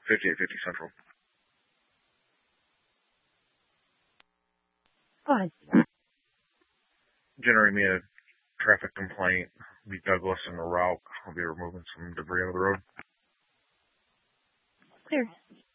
5850 Central. Go ahead. Generate me a traffic complaint. Be Douglas en route. I'll be removing some debris on the road. Clear.